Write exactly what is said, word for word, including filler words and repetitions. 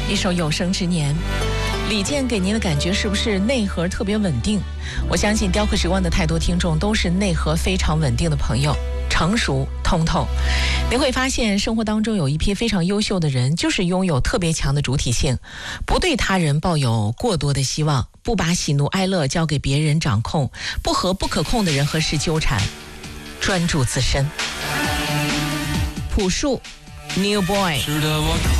一首有生之年，李健给您的感觉是不是内核特别稳定？我相信雕刻时光的太多听众都是内核非常稳定的朋友，成熟通透。你会发现生活当中有一批非常优秀的人，就是拥有特别强的主体性，不对他人抱有过多的希望，不把喜怒哀乐交给别人掌控，不和不可控的人和事纠缠，专注自身。朴树 New Boy。